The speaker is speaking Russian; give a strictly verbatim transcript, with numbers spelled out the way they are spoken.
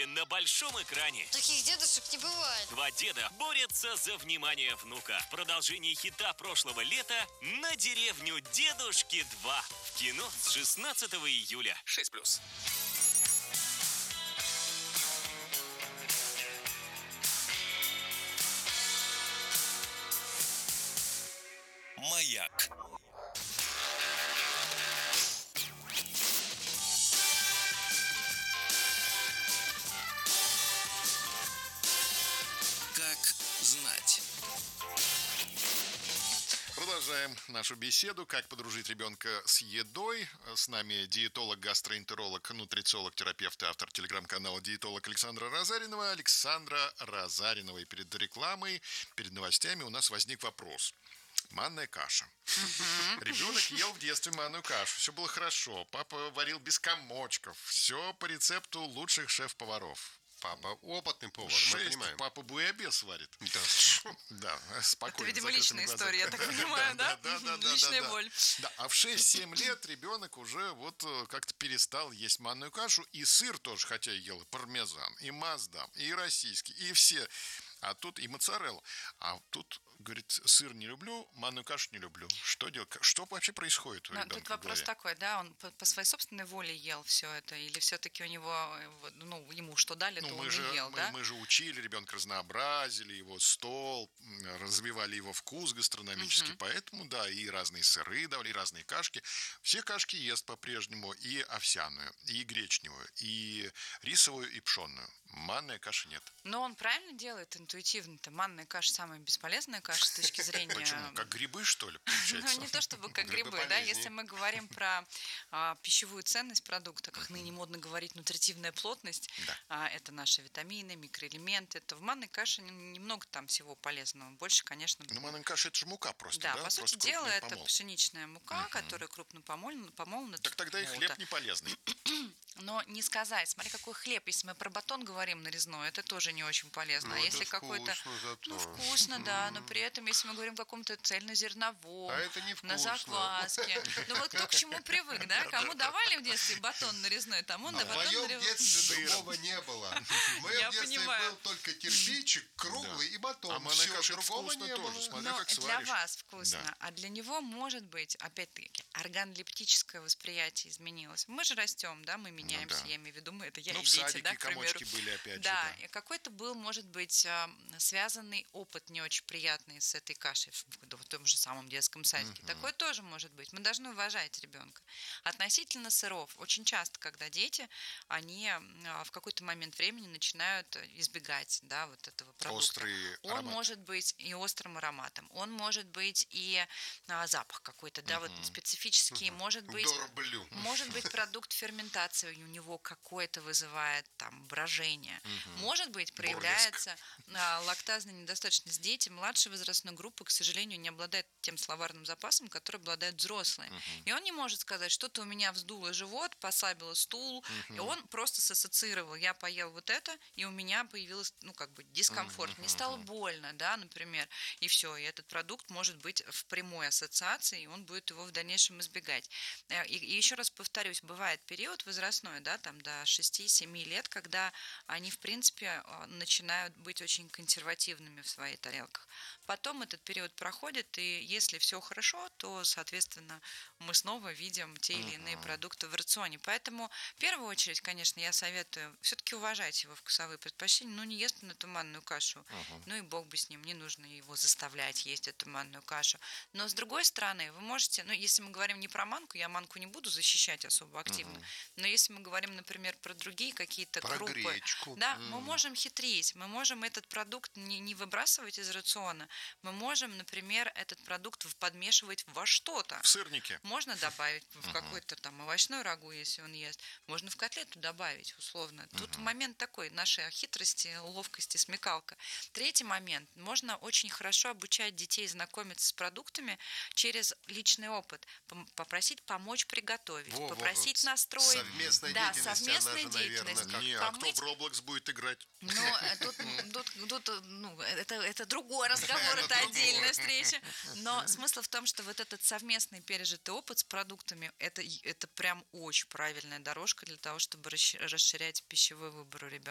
На большом экране Таких дедушек не бывает. два деда борются за внимание внука. В продолжении хита прошлого лета «На деревню дедушки два». В кино с шестнадцатого июля. шесть плюс. Маяк. Как знать. Продолжаем нашу беседу. Как подружить ребенка с едой. С нами диетолог, гастроэнтеролог, нутрициолог, терапевт и автор телеграм-канала «Диетолог» Александра Розаринова. Александра Розаринова. И перед рекламой, перед новостями у нас возник вопрос. Манная каша. Uh-huh. Ребенок ел в детстве манную кашу. Все было хорошо. Папа варил без комочков. Все по рецепту лучших шеф-поваров. Папа опытный повар, Шесть. мы понимаем. Папа буябес варит. Да. Да, спокойно. Это, видимо, личная история, я так понимаю, да? Да, да, да. Личная боль. Да, а в шесть-семь лет ребенок уже вот как-то перестал есть манную кашу. И сыр тоже, хотя ел и пармезан, и маздам, и российский, и все. А тут и моцарелла. А тут, говорит, сыр не люблю, манную кашу не люблю. Что делать? Что вообще происходит у Но ребенка тут вопрос такой, да, он по, по своей собственной воле ел все это, или все-таки у него, ну, ему что дали, ну, то мы он же, и ел, мы, да? мы же учили, ребенка разнообразили, его стол, развивали его вкус гастрономический, uh-huh. Поэтому, да, и разные сыры давали, и разные кашки. Все кашки ест по-прежнему, и овсяную, и гречневую, и рисовую, и пшенную. Манная каши нет. Но он правильно делает интуитивно-то. Манная каша самая бесполезная каша с точки зрения... Почему? Как грибы, что ли, получается? Ну, не то чтобы как грибы, да. Если мы говорим про а, пищевую ценность продукта, как ныне модно говорить, нутритивная плотность, да. а, это наши витамины, микроэлементы, то в манной каше немного там всего полезного. Больше, конечно... Ну, манная каша – это же мука просто, да? Да, по сути дела, это пшеничная мука, uh-huh. которая крупно помолена. помолена так тогда и хлеб не полезный. Но не сказать, смотри, какой хлеб, если мы про батон говорим нарезной, это тоже не очень полезно. Ну, а если вкусно какой-то... зато. Ну, вкусно, да, но при этом, если мы говорим о каком-то цельнозерновом, а это не на закваске. Ну вот кто к чему привык, да? Кому давали в детстве батон нарезной, тому на батон нарезной. В моем детстве другого не было. В моем детстве был только кирпичик, круглый и батон. А манная каша другого не было. Но для вас вкусно, а для него может быть, опять-таки, органолептическое восприятие изменилось. Мы же растем, да, мы меняемся, я имею в виду, мы, это я ну, и дети, садике да, к примеру. комочки были опять да, же, да. И какой-то был, может быть, связанный опыт не очень приятный с этой кашей в, в том же самом детском садике. Uh-huh. Такое тоже может быть. Мы должны уважать ребенка. Относительно сыров, очень часто, когда дети, они в какой-то момент времени начинают избегать, да, вот этого продукта. Острый Он аромат. может быть и острым ароматом, он может быть и а, запах какой-то, да, uh-huh. вот специфический, uh-huh. может быть, может быть продукт ферментации у него какое-то вызывает там брожение, uh-huh. может быть проявляется а, лактазная недостаточность. Дети младшей возрастной группы, к сожалению, не обладают тем словарным запасом, который обладают взрослые. Uh-huh. И он не может сказать, что-то у меня вздуло живот, послабило стул, uh-huh. и он просто сассоциировал, я поел вот это, и у меня появился, ну, как бы дискомфорт, uh-huh. не стало больно, да, например, и все, и этот продукт может быть в прямой ассоциации, и он будет его в дальнейшем избегать. И, и еще раз повторюсь, бывает период возрастной, да, там до шести-семи лет, когда они, в принципе, начинают быть очень консервативными в своих тарелках. Потом этот период проходит, и если все хорошо, то, соответственно, мы снова видим те или иные uh-huh. продукты в рационе. Поэтому, в первую очередь, конечно, я советую все-таки уважать его вкусовые предпочтения. Ну, не ест он эту манную кашу, uh-huh. ну и бог бы с ним, не нужно его заставлять есть эту манную кашу. Но, с другой стороны, вы можете, ну, если мы говорим не про манку, я манку не буду защищать особо активно, uh-huh. но если мы говорим, например, про другие какие-то про крупы, гречку. да, mm. мы можем хитрить, мы можем этот продукт не, не выбрасывать из рациона, мы можем, например, этот продукт подмешивать во что-то. В сырнике. Можно добавить в uh-huh. какой-то там овощной рагу, если он ест, можно в котлету добавить, условно. Тут uh-huh. момент такой, нашей хитрости, ловкости, смекалка. Третий момент, можно очень хорошо обучать детей знакомиться с продуктами через личный опыт, попросить помочь приготовить, во, попросить во, настроить. Совместная да, деятельность, совместная же, деятельность. Наверное, Не, Помыть... а кто в Roblox будет играть? Ну, тут, тут, тут ну, это, это другой разговор, это отдельная встреча. Но смысл в том, что вот этот совместный пережитый опыт с продуктами, это, это прям очень правильная дорожка для того, чтобы расширять пищевой выбор у ребенка.